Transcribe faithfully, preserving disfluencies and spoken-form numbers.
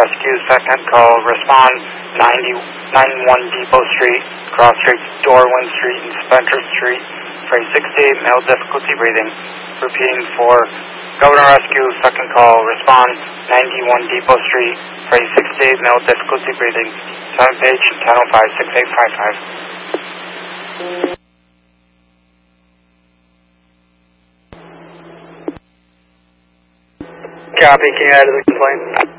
Rescue, second call, respond ninety, ninety-one Depot Street, Cross Street, Dorwin Street, and Spencer Street, phrase sixty-eight, male, difficulty breathing. Repeating for Governor Rescue, second call, respond ninety-one Depot Street, phrase sixty-eight, male, difficulty breathing. Seven page, ten oh five, six eight five five. Copy, can you add to the complaint?